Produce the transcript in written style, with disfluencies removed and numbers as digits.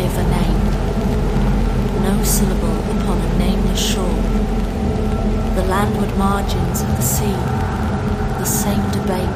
give a name. No syllable upon a nameless shore. The landward margins of the sea, the same debate